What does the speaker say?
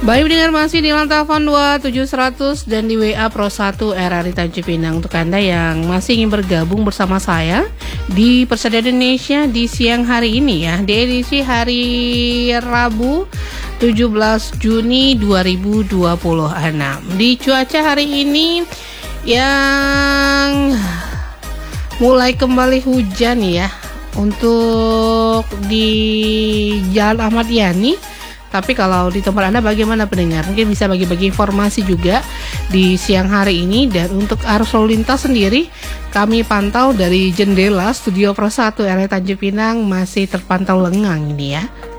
Baik pendengar, masih di telepon 27100 dan di WA Pro 1 RRI Tanjung Pinang. Untuk Anda yang masih ingin bergabung bersama saya di Persada Indonesia di siang hari ini ya, di edisi hari Rabu 17 Juni 2026. Di cuaca hari ini yang mulai kembali hujan ya untuk di Jalan Ahmad Yani. Tapi kalau di tempat Anda bagaimana pendengar? Mungkin bisa bagi-bagi informasi juga di siang hari ini. Dan untuk arus lalu lintas sendiri, kami pantau dari jendela Studio Pro 1 RRI Tanjung Pinang masih terpantau lengang ini ya.